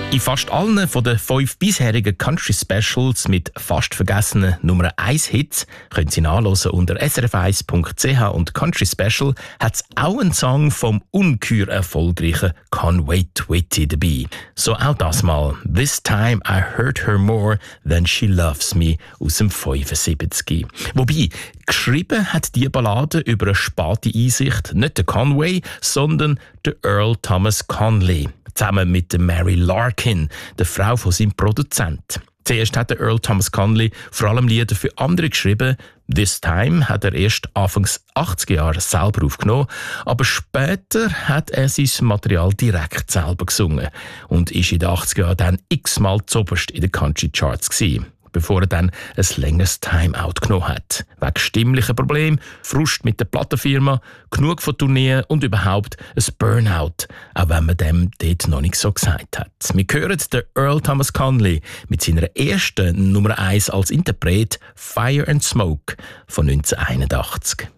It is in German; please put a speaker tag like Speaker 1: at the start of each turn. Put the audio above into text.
Speaker 1: In fast allen von den 5 bisherigen Country Specials mit fast vergessenen Nummer 1 Hits, können Sie nachhören unter srf1.ch, und Country Special hat es auch einen Song vom ungeheuer erfolgreichen Conway Twitty dabei. So auch das mal. This Time I Hurt Her More Than She Loves Me aus dem 75. Wobei, geschrieben hat die Ballade über eine späte Einsicht nicht der Conway, sondern der Earl Thomas Conley. Zusammen mit der Mary Larkin, der Frau von seinem Produzent. Zuerst hat der Earl Thomas Conley vor allem Lieder für andere geschrieben. This Time hat er erst Anfangs 80er Jahre selber aufgenommen, aber später hat er sein Material direkt selber gesungen und ist in den 80er Jahren dann x-mal zuoberst in den Country Charts gewesen, bevor er dann ein längeres Timeout genommen hat. Wegen stimmlicher Probleme, Frust mit der Plattenfirma, genug von Tourneen und überhaupt ein Burnout, auch wenn man dem dort noch nicht so gesagt hat. Wir hören den Earl Thomas Conley mit seiner ersten Nummer 1 als Interpret, Fire and Smoke von 1981.